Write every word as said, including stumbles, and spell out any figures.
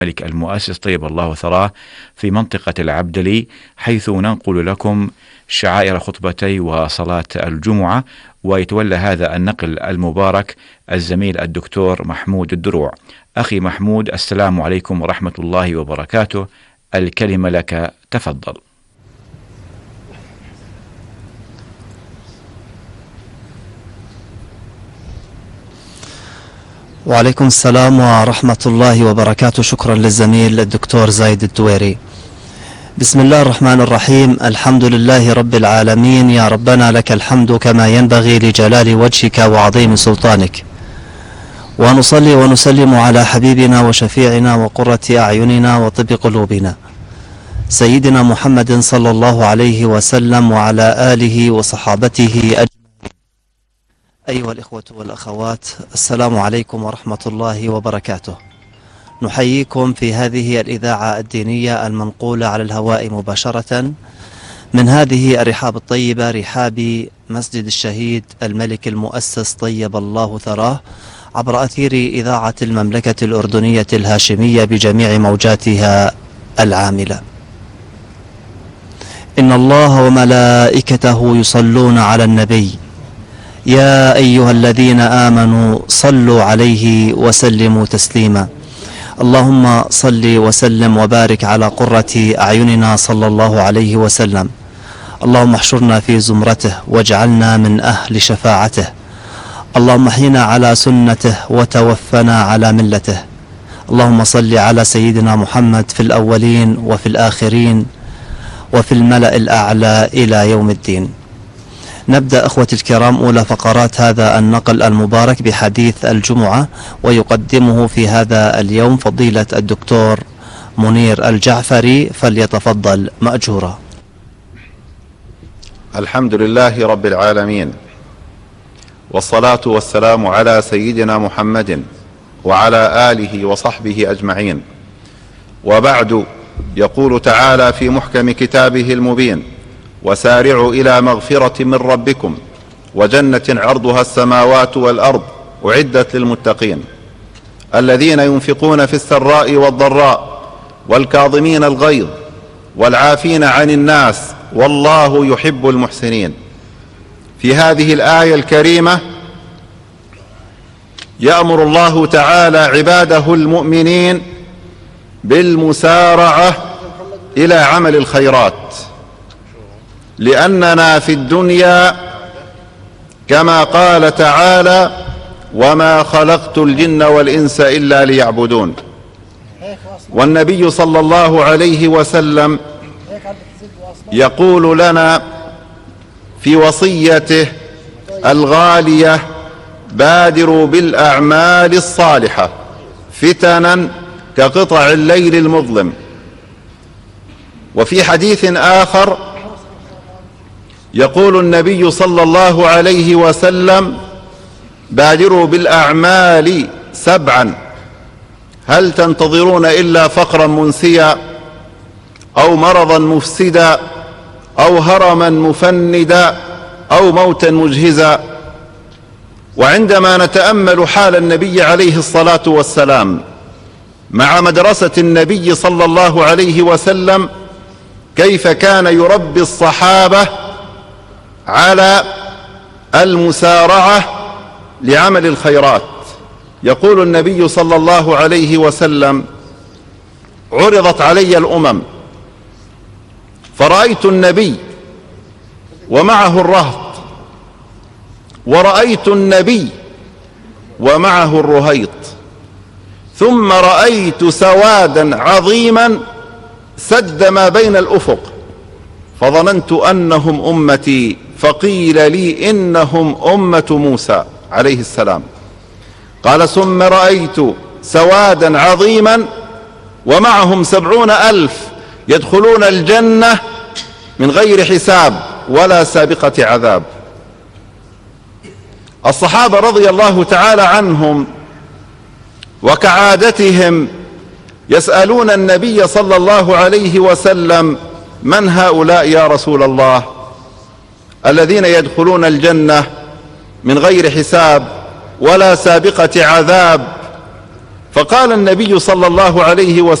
الملك المؤسس طيب الله ثراه في منطقة العبدلي، حيث ننقل لكم شعائر خطبتي وصلاة الجمعة. ويتولى هذا النقل المبارك الزميل الدكتور محمود الدروع. أخي محمود، السلام عليكم ورحمة الله وبركاته، الكلمة لك، تفضل. وعليكم السلام ورحمة الله وبركاته. شكرا للزميل الدكتور زايد الدويري. بسم الله الرحمن الرحيم. الحمد لله رب العالمين، يا ربنا لك الحمد كما ينبغي لجلال وجهك وعظيم سلطانك، ونصلي ونسلم على حبيبنا وشفيعنا وقرة أعيننا وطب قلوبنا سيدنا محمد صلى الله عليه وسلم وعلى آله وصحابته أجمعين. أيها الإخوة والأخوات، السلام عليكم ورحمة الله وبركاته. نحييكم في هذه الإذاعة الدينية المنقولة على الهواء مباشرة من هذه الرحاب الطيبة، رحاب مسجد الشهيد الملك المؤسس طيب الله ثراه، عبر أثير إذاعة المملكة الأردنية الهاشمية بجميع موجاتها العاملة. إن الله وملائكته يصلون على النبي، يا أيها الذين آمنوا صلوا عليه وسلموا تسليما. اللهم صل وسلم وبارك على قرة أعيننا صلى الله عليه وسلم. اللهم احشرنا في زمرته واجعلنا من أهل شفاعته. اللهم احينا على سنته وتوفنا على ملته. اللهم صل على سيدنا محمد في الأولين وفي الآخرين وفي الملأ الأعلى إلى يوم الدين. نبدأ أخوتي الكرام أولى فقرات هذا النقل المبارك بحديث الجمعة، ويقدمه في هذا اليوم فضيلة الدكتور منير الجعفري، فليتفضل مأجورا. الحمد لله رب العالمين، والصلاة والسلام على سيدنا محمد وعلى آله وصحبه أجمعين، وبعد. يقول تعالى في محكم كتابه المبين: وسارعوا إلى مغفرة من ربكم وجنة عرضها السماوات والأرض أعدت للمتقين الذين ينفقون في السراء والضراء والكاظمين الغيظ والعافين عن الناس والله يحب المحسنين. في هذه الآية الكريمة يأمر الله تعالى عباده المؤمنين بالمسارعة إلى عمل الخيرات، لأننا في الدنيا كما قال تعالى: وما خلقت الجن والإنس إلا ليعبدون. والنبي صلى الله عليه وسلم يقول لنا في وصيته الغالية: بادروا بالأعمال الصالحة فتنا كقطع الليل المظلم. وفي حديث آخر يقول النبي صلى الله عليه وسلم: بادروا بالأعمال سبعا، هل تنتظرون إلا فقرا منسيا أو مرضا مفسدا أو هرما مفندا أو موتا مجهزا. وعندما نتأمل حال النبي عليه الصلاة والسلام مع مدرسة النبي صلى الله عليه وسلم، كيف كان يربي الصحابة على المسارعة لعمل الخيرات. يقول النبي صلى الله عليه وسلم: عرضت علي الأمم فرأيت النبي ومعه الرهط، ورأيت النبي ومعه الرهيط، ثم رأيت سوادا عظيما سد ما بين الأفق، فظننت أنهم أمتي، فقيل لي إنهم أمة موسى عليه السلام. قال: ثم رأيت سوادا عظيما ومعهم سبعون ألف يدخلون الجنة من غير حساب ولا سابقة عذاب. الصحابة رضي الله تعالى عنهم وكعادتهم يسألون النبي صلى الله عليه وسلم: من هؤلاء يا رسول الله الذين يدخلون الجنة من غير حساب ولا سابقة عذاب؟ فقال النبي صلى الله عليه وسلم